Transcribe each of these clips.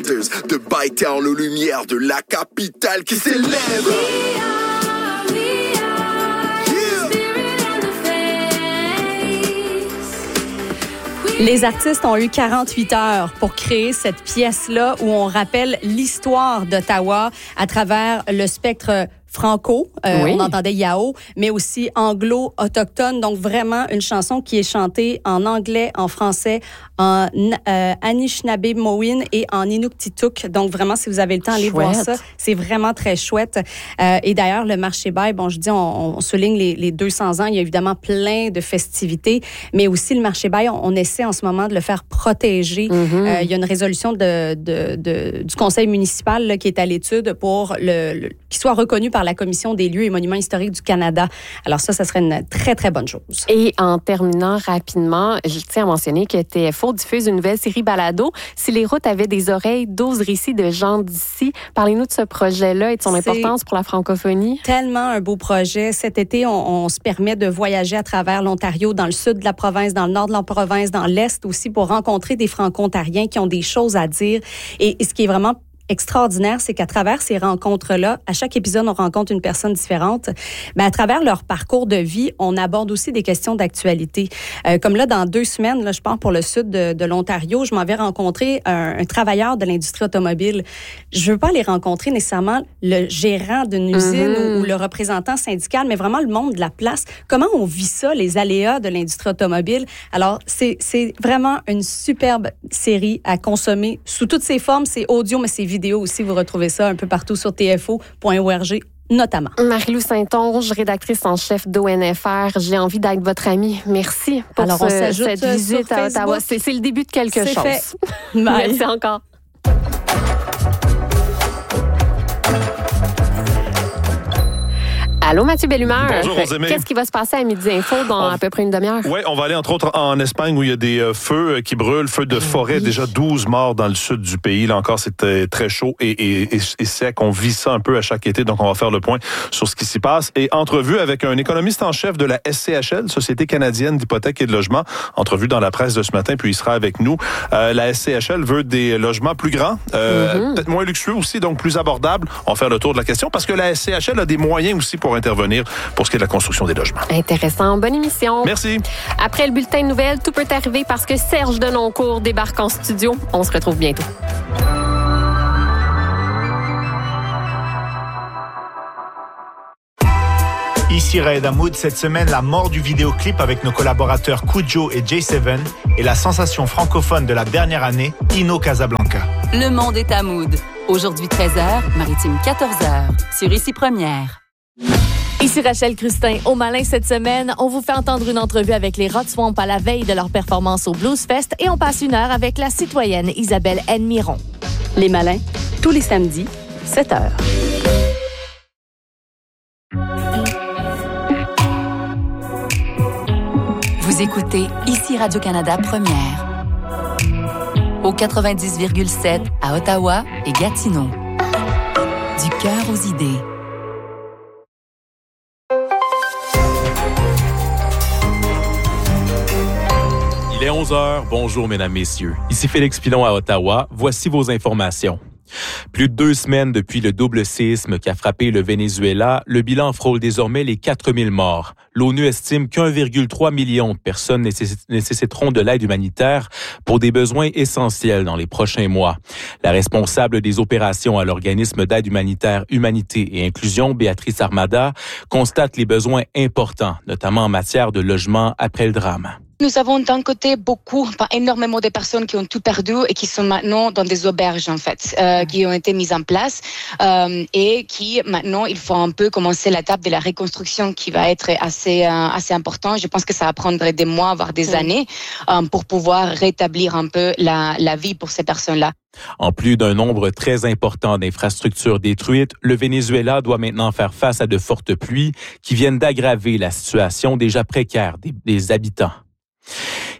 Riders de Bytown aux lumières de la capitale qui s'élève. Les artistes ont eu 48 heures pour créer cette pièce-là où on rappelle l'histoire d'Ottawa à travers le spectre franco, oui. On entendait Yao, mais aussi anglo-autochtone. Donc, vraiment une chanson qui est chantée en anglais, en français, en Anishinaabe-Mowin et en Inuktitut. Donc, vraiment, si vous avez le temps, allez voir ça. C'est vraiment très chouette. Et d'ailleurs, le marché Bail, bon, je dis, on souligne les 200 ans. Il y a évidemment plein de festivités, mais aussi le marché Bail, on essaie en ce moment de le faire protéger. Mm-hmm. Il y a une résolution du conseil municipal là, qui est à l'étude pour qu'il soit reconnu par la Commission des lieux et monuments historiques du Canada. Alors ça serait une très, très bonne chose. Et en terminant rapidement, je tiens à mentionner que TFO diffuse une nouvelle série balado. Si les routes avaient des oreilles, 12 récits de gens d'ici. Parlez-nous de ce projet-là et de son importance pour la francophonie. Tellement un beau projet. Cet été, on se permet de voyager à travers l'Ontario, dans le sud de la province, dans le nord de la province, dans l'est aussi, pour rencontrer des franco-ontariens qui ont des choses à dire. Et ce qui est vraiment extraordinaire, c'est qu'à travers ces rencontres-là, à chaque épisode, on rencontre une personne différente. Mais à travers leur parcours de vie, on aborde aussi des questions d'actualité. Comme là, dans 2 semaines, là, je pars pour le sud de l'Ontario, je m'en vais rencontrer un travailleur de l'industrie automobile. Je veux pas aller rencontrer nécessairement le gérant d'une usine ou le représentant syndical, mais vraiment le monde de la place. Comment on vit ça, les aléas de l'industrie automobile? Alors, c'est vraiment une superbe série à consommer sous toutes ses formes. C'est audio, mais c'est vidéo aussi. Vous retrouvez ça un peu partout sur tfo.org notamment. Marie-Lou Saint-Onge, rédactrice en chef d'ONFR. J'ai envie d'être votre amie. Merci pour cette visite à Ottawa. C'est le début de quelque chose. Fait. Merci encore. Allô, Mathieu Bellumeur. Bonjour, Rosemée. Qu'est-ce qui va se passer à Midi Info dans à peu près une demi-heure? Oui, on va aller entre autres en Espagne où il y a des feux qui brûlent, feux de forêt, déjà 12 morts dans le sud du pays. Là encore, c'est très chaud et sec. On vit ça un peu à chaque été, donc on va faire le point sur ce qui s'y passe. Et entrevue avec un économiste en chef de la SCHL, Société canadienne d'hypothèques et de logement. Entrevue dans la presse de ce matin, puis il sera avec nous. La SCHL veut des logements plus grands, peut-être moins luxueux aussi, donc plus abordables. On va faire le tour de la question parce que la SCHL a des moyens aussi pour intervenir pour ce qui est de la construction des logements. Intéressant. Bonne émission. Merci. Après le bulletin de nouvelles, tout peut arriver parce que Serge Denoncourt débarque en studio. On se retrouve bientôt. Ici Raed Hamoud, cette semaine, la mort du vidéoclip avec nos collaborateurs Kujo et J7 et la sensation francophone de la dernière année, Ino Casablanca. Le monde est à Mood. Aujourd'hui 13h, Maritime 14h, sur Ici Première. Ici Rachel Crustin. Au Malin cette semaine, on vous fait entendre une entrevue avec les Rod Swamp à la veille de leur performance au Blues Fest et on passe 1 heure avec la citoyenne Isabelle N. Miron. Les Malins, tous les samedis, 7h. Vous écoutez Ici Radio-Canada Première. Au 90,7 à Ottawa et Gatineau. Du cœur aux idées. Il est 11h. Bonjour, mesdames, messieurs. Ici Félix Pilon à Ottawa. Voici vos informations. Plus de 2 semaines depuis le double séisme qui a frappé le Venezuela, le bilan frôle désormais les 4000 morts. L'ONU estime qu'1,3 million de personnes nécessiteront de l'aide humanitaire pour des besoins essentiels dans les prochains mois. La responsable des opérations à l'organisme d'aide humanitaire Humanité et Inclusion, Béatrice Armada, constate les besoins importants, notamment en matière de logement après le drame. Nous avons d'un côté énormément de personnes qui ont tout perdu et qui sont maintenant dans des auberges en fait, qui ont été mises en place et qui maintenant il faut un peu commencer l'étape de la reconstruction qui va être assez important. Je pense que ça va prendre des mois voire des années pour pouvoir rétablir un peu la vie pour ces personnes-là. En plus d'un nombre très important d'infrastructures détruites, le Venezuela doit maintenant faire face à de fortes pluies qui viennent d'aggraver la situation déjà précaire des habitants.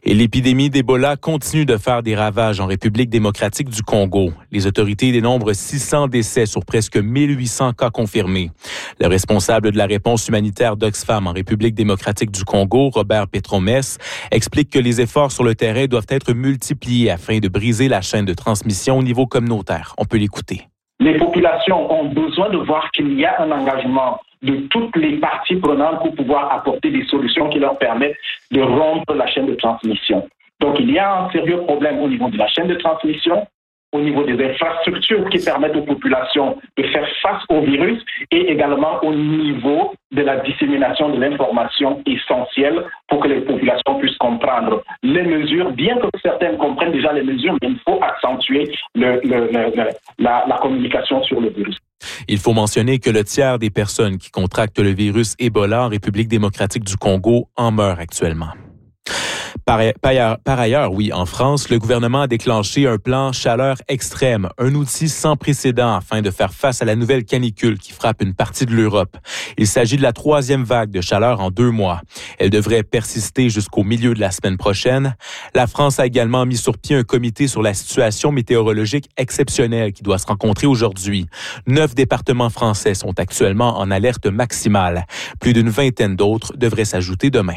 Et l'épidémie d'Ebola continue de faire des ravages en République démocratique du Congo. Les autorités dénombrent 600 décès sur presque 1800 cas confirmés. Le responsable de la réponse humanitaire d'Oxfam en République démocratique du Congo, Robert Petromès, explique que les efforts sur le terrain doivent être multipliés afin de briser la chaîne de transmission au niveau communautaire. On peut l'écouter. Les populations ont besoin de voir qu'il y a un engagement de toutes les parties prenantes pour pouvoir apporter des solutions qui leur permettent de rompre la chaîne de transmission. Donc, il y a un sérieux problème au niveau de la chaîne de transmission, au niveau des infrastructures qui permettent aux populations de faire face au virus et également au niveau de la dissémination de l'information essentielle pour que les populations puissent comprendre les mesures, bien que certaines comprennent déjà les mesures, mais il faut accentuer la communication sur le virus. Il faut mentionner que le tiers des personnes qui contractent le virus Ebola en République démocratique du Congo en meurent actuellement. Par ailleurs, oui, en France, le gouvernement a déclenché un plan chaleur extrême, un outil sans précédent afin de faire face à la nouvelle canicule qui frappe une partie de l'Europe. Il s'agit de la 3e vague de chaleur en 2 mois. Elle devrait persister jusqu'au milieu de la semaine prochaine. La France a également mis sur pied un comité sur la situation météorologique exceptionnelle qui doit se rencontrer aujourd'hui. 9 départements français sont actuellement en alerte maximale. Plus d'une vingtaine d'autres devraient s'ajouter demain.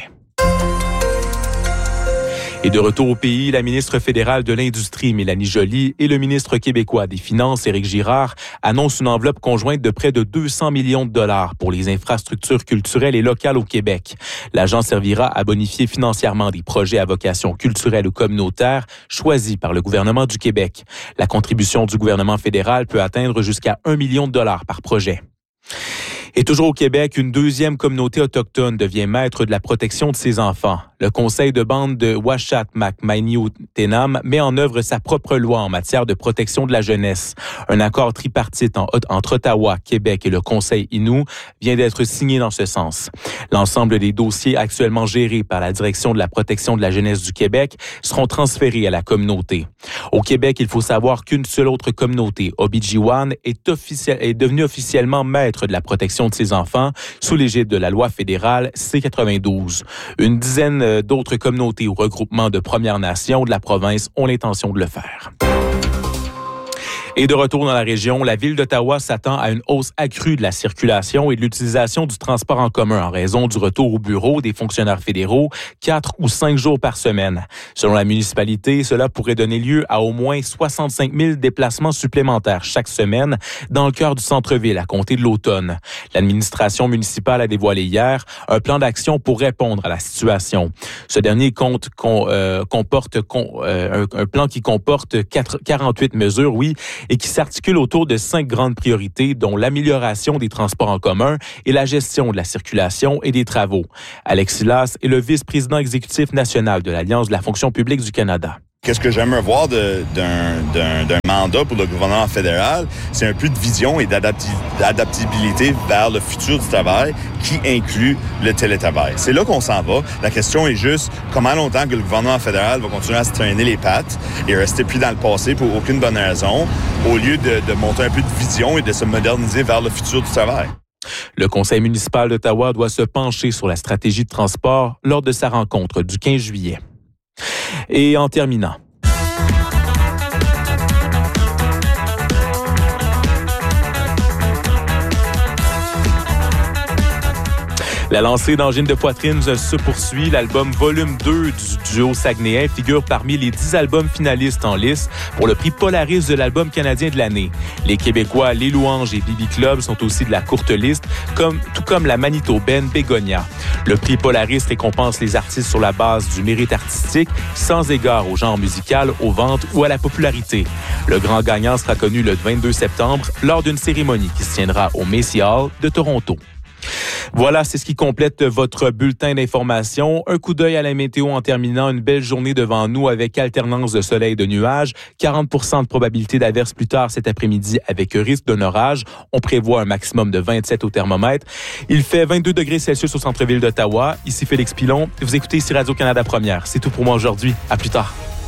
Et de retour au pays, la ministre fédérale de l'Industrie, Mélanie Joly, et le ministre québécois des Finances, Éric Girard, annoncent une enveloppe conjointe de près de 200 millions de dollars pour les infrastructures culturelles et locales au Québec. L'argent servira à bonifier financièrement des projets à vocation culturelle ou communautaire choisis par le gouvernement du Québec. La contribution du gouvernement fédéral peut atteindre jusqu'à 1 million de dollars par projet. Et toujours au Québec, une 2e communauté autochtone devient maître de la protection de ses enfants. Le conseil de bande de Uashat Mak-Mainiou-Ténam met en œuvre sa propre loi en matière de protection de la jeunesse. Un accord tripartite entre Ottawa, Québec et le Conseil Innu vient d'être signé dans ce sens. L'ensemble des dossiers actuellement gérés par la Direction de la protection de la jeunesse du Québec seront transférés à la communauté. Au Québec, il faut savoir qu'une seule autre communauté, Obidjiwan, est devenue officiellement maître de la protection de ses enfants sous l'égide de la loi fédérale C-92. Une dizaine d'autres communautés ou regroupements de Premières Nations de la province ont l'intention de le faire. Et de retour dans la région, la ville d'Ottawa s'attend à une hausse accrue de la circulation et de l'utilisation du transport en commun en raison du retour au bureau des fonctionnaires fédéraux 4 ou 5 jours par semaine. Selon la municipalité, cela pourrait donner lieu à au moins 65 000 déplacements supplémentaires chaque semaine dans le cœur du centre-ville à compter de l'automne. L'administration municipale a dévoilé hier un plan d'action pour répondre à la situation. Ce dernier comporte un plan qui comporte 48 mesures, oui, et qui s'articule autour de 5 grandes priorités, dont l'amélioration des transports en commun et la gestion de la circulation et des travaux. Alex Silas est le vice-président exécutif national de l'Alliance de la fonction publique du Canada. Qu'est-ce que j'aimerais voir d'un mandat pour le gouvernement fédéral, c'est un peu de vision et d'adaptabilité vers le futur du travail qui inclut le télétravail. C'est là qu'on s'en va. La question est juste comment longtemps que le gouvernement fédéral va continuer à se traîner les pattes et rester pris dans le passé pour aucune bonne raison, au lieu de monter un peu de vision et de se moderniser vers le futur du travail. Le conseil municipal d'Ottawa doit se pencher sur la stratégie de transport lors de sa rencontre du 15 juillet. Et en terminant, la lancée d'angine de poitrine se poursuit. L'album volume 2 du duo saguenéen figure parmi les 10 albums finalistes en lice pour le prix Polaris de l'album canadien de l'année. Les Québécois Les Louanges et Bibi Club sont aussi de la courte liste, tout comme la Manitobaine Bégonia. Le prix Polaris récompense les artistes sur la base du mérite artistique, sans égard au genre musical, aux ventes ou à la popularité. Le grand gagnant sera connu le 22 septembre lors d'une cérémonie qui se tiendra au Macy Hall de Toronto. Voilà, c'est ce qui complète votre bulletin d'information. Un coup d'œil à la météo en terminant. Une belle journée devant nous avec alternance de soleil et de nuages. 40% de probabilité d'averse plus tard cet après-midi avec risque d'un orage. On prévoit un maximum de 27 au thermomètre. Il fait 22 degrés Celsius au centre-ville d'Ottawa. Ici Félix Pilon. Vous écoutez ici Radio-Canada Première. C'est tout pour moi aujourd'hui. À plus tard.